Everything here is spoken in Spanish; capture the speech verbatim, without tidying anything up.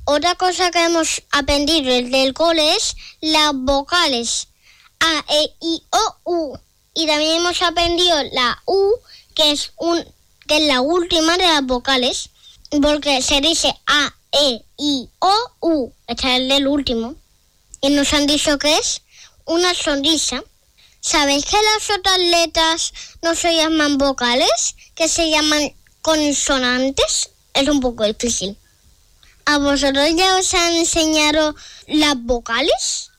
Otra cosa que hemos aprendido desde el cole es las vocales A, E, I, O, U. Y también hemos aprendido la U, que es, un, que es la última de las vocales, porque se dice A, E, I, O, U. Este es el último. Y nos han dicho que es una sonrisa. ¿Sabéis que las otras letras no se llaman vocales, que se llaman consonantes? Es un poco difícil. ¿A vosotros ya os han enseñado las vocales?